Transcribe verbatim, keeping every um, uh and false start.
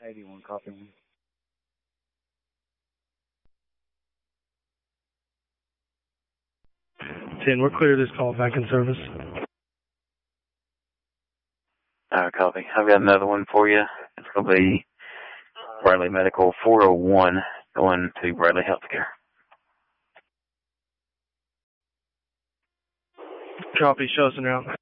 eighty-one, copy. ten, we're clear this call back in service. All right, copy. I've got another one for you. It's going to be Bradley Medical four oh one going to Bradley Healthcare. Copy, show us en route.